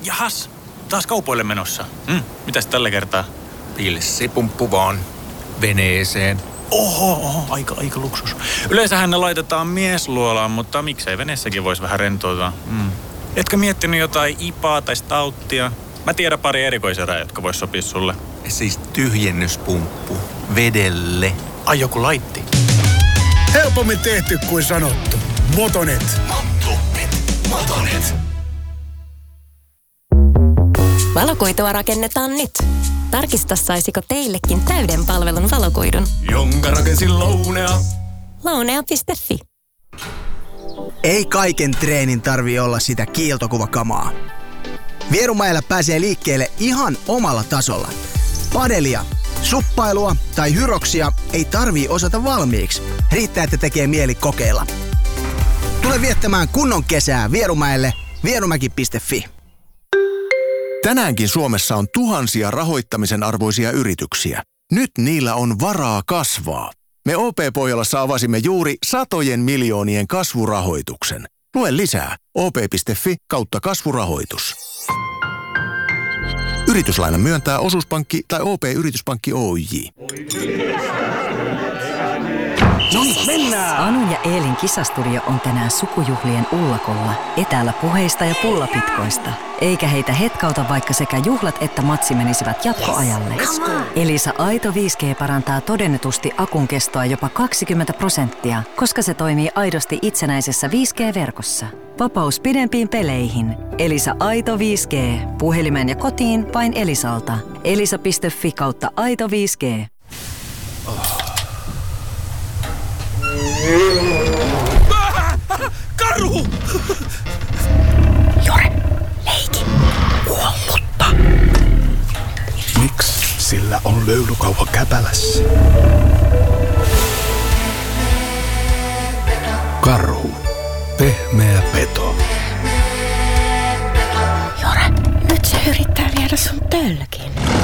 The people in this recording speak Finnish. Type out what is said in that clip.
Jahas, taas kaupoille menossa. Mitäs tällä kertaa? Pilssipumppu vaan. Veneeseen. Oho, aika luksus. Yleensähän ne laitetaan miesluolaan, mutta miksei veneessäkin voisi vähän rentoutua. Etkö miettinyt jotain ipaa tai stauttia? Mä tiedän pari erikoiserää, jotka vois sopia sulle. Siis tyhjennyspumppu. Vedelle. Ai joku laitti. Helpommin tehty kuin sanottu. Motonet. Motonet. Valokuitua rakennetaan nyt. Tarkista, saisiko teillekin täyden palvelun valokuidun. Jonka rakensin Lounea. Lounea.fi. Ei kaiken treenin tarvii olla sitä kiiltokuvakamaa. Vierumäellä pääsee liikkeelle ihan omalla tasolla. Padelia, suppailua tai hyroksia ei tarvii osata valmiiksi. Riittää, että tekee mieli kokeilla. Tule viettämään kunnon kesää Vierumäelle vierumäki.fi. Tänäänkin Suomessa on tuhansia rahoittamisen arvoisia yrityksiä. Nyt niillä on varaa kasvaa. Me OP-Pohjolassa avasimme juuri satojen miljoonien kasvurahoituksen. Lue lisää op.fi/kasvurahoitus. Yrityslainan myöntää Osuuspankki tai OP-yrityspankki Oyj. Mennään! Anun ja Eelin kisastudio on tänään sukujuhlien ullakolla, etäällä puheista ja pullapitkoista. Eikä heitä hetkauta, vaikka sekä juhlat että matsi menisivät jatkoajalle. Elisa Aito 5G parantaa todennetusti akun kestoa jopa 20%, koska se toimii aidosti itsenäisessä 5G-verkossa. Vapaus pidempiin peleihin. Elisa Aito 5G. Puhelimeen ja kotiin vain Elisalta. Elisa.fi/Aito 5G. Karhu! Jore, leiki. Kuollutta. Miksi sillä on löylykauha käpälässä? Karhu. Pehmeä peto.